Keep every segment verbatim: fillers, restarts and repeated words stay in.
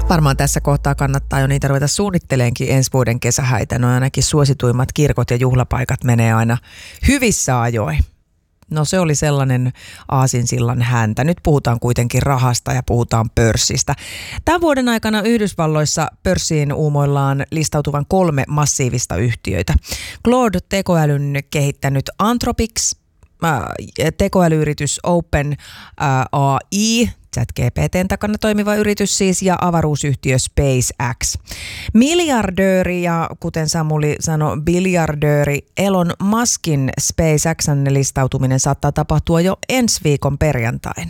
Varmaan tässä kohtaa kannattaa jo niitä ruveta suunnitteleenkin ensi vuoden kesähäitä. No ainakin suosituimmat kirkot ja juhlapaikat menee aina hyvissä ajoin. No se oli sellainen aasinsillan häntä. Nyt puhutaan kuitenkin rahasta ja puhutaan pörssistä. Tämän vuoden aikana Yhdysvalloissa pörssiin uumoillaan listautuvan kolme massiivista yhtiöitä. Claude tekoälyn kehittänyt Anthropics, äh, tekoälyyritys Open äh, A I, ChatGPT:n takana toimiva yritys siis, ja avaruusyhtiö SpaceX. Miljardööri ja kuten Samuli sanoi, biljardööri Elon Muskin SpaceXn listautuminen saattaa tapahtua jo ensi viikon perjantaina.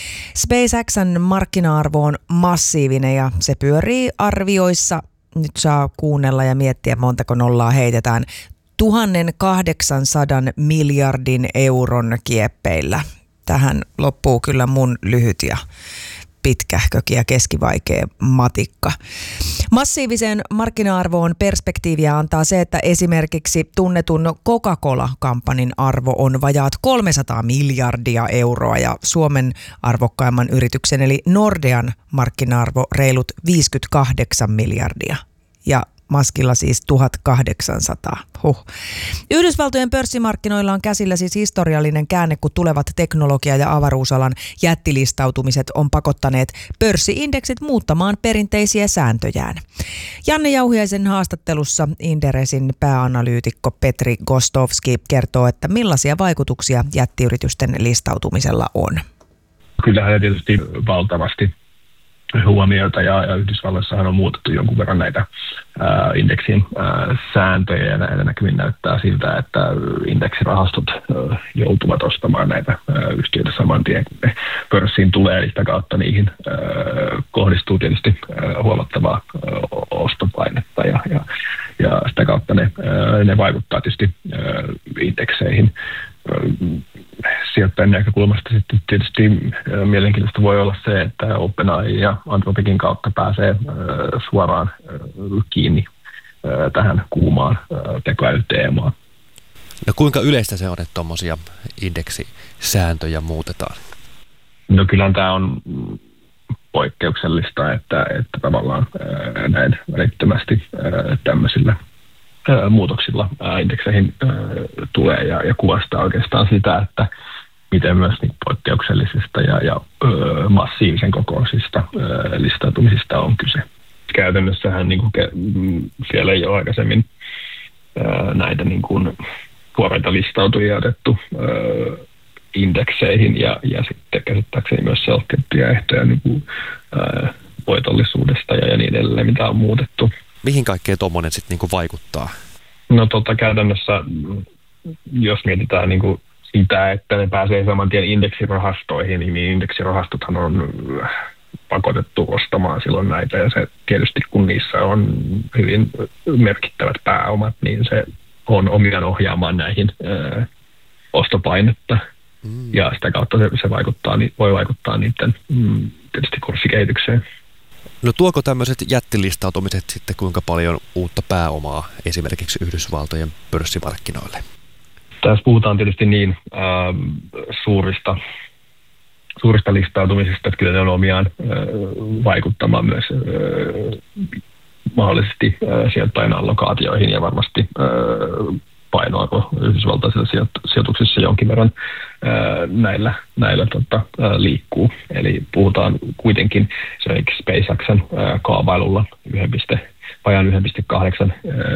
SpaceXn markkina-arvo on massiivinen ja se pyörii arvioissa. Nyt saa kuunnella ja miettiä, montako nollaa heitetään. tuhatkahdeksansataa miljardin euron kieppeillä. Tähän loppuu kyllä mun lyhyt ja pitkähkökin ja keskivaikea matikka. Massiiviseen markkina-arvoon perspektiiviä antaa se, että esimerkiksi tunnetun Coca-Cola-kampanin arvo on vajaat kolmesataa miljardia euroa ja Suomen arvokkaimman yrityksen eli Nordean markkina-arvo reilut viisikymmentäkahdeksan miljardia ja Muskilla siis tuhatkahdeksansataa. Huh. Yhdysvaltojen pörssimarkkinoilla on käsillä siis historiallinen käänne, kun tulevat teknologia- ja avaruusalan jättilistautumiset on pakottaneet pörssiindeksit muuttamaan perinteisiä sääntöjään. Janne Jauhiaisen haastattelussa Inderesin pääanalyytikko Petri Gostovski kertoo, että millaisia vaikutuksia jättiyritysten listautumisella on. Kyllähän tietysti valtavasti huomiota ja, ja Yhdysvalloissahan on muutettu jonkun verran näitä ää, indeksin ää, sääntöjä ja näitä näkymin näyttää siltä, että indeksirahastot ää, joutuvat ostamaan näitä ää, yhtiöitä saman tien, kun ne pörssiin tulee, eli sitä kautta niihin ää, kohdistuu tietysti ää, huomattavaa ää, ostopainetta ja, ja, ja sitä kautta ne, ää, ne vaikuttaa tietysti ää, indekseihin. Sijoittajan näkökulmasta sitten tietysti mielenkiintoista voi olla se, että OpenAI ja Anthropicin kautta pääsee suoraan kiinni tähän kuumaan tekoälyteemaan. No kuinka yleistä se on, että tuommoisia indeksisääntöjä muutetaan? No kyllähän tämä on poikkeuksellista, että, että tavallaan näin välittömästi tämmöisillä muutoksilla indekseihin tulee ja, ja kuvastaa oikeastaan sitä, että miten myös niin poikkeuksellisista ja, ja ö, massiivisen kokoisista ö, listautumisista on kyse. Käytännössähän niin kuin ke, siellä ei ole aikaisemmin ö, näitä niin kuin tuoreita listautujia otettu ö, indekseihin ja, ja sitten käsittääkseni myös selkeittyjä ehtoja niin kuin, ö, voitollisuudesta ja, ja niin edelleen, mitä on muutettu. Mihin kaikkeen tuommoinen sitten niinku vaikuttaa? No tota, käytännössä, jos mietitään niinku sitä, että ne pääsee saman tien indeksirahastoihin, niin indeksirahastothan on pakotettu ostamaan silloin näitä. Ja se tietysti, kun niissä on hyvin merkittävät pääomat, niin se on omiaan ohjaamaan näihin ää, ostopainetta. Mm. Ja sitä kautta se, se vaikuttaa, voi vaikuttaa niiden mm, tietysti kurssikehitykseen. No tuoko tämmöiset jättilistautumiset sitten kuinka paljon uutta pääomaa esimerkiksi Yhdysvaltojen pörssimarkkinoille? Tässä puhutaan tietysti niin äh, suurista, suurista listautumisista, että kyllä ne on omiaan äh, vaikuttamaan myös äh, mahdollisesti äh, sijoittajan allokaatioihin ja varmasti äh, painoarvo yhdysvaltaisissa sijoituksissa jonkin verran ää, näillä, näillä tota, ää, liikkuu. Eli puhutaan kuitenkin esimerkiksi SpaceXn ää, kaavailulla vajaan yksi pilkku kahdeksan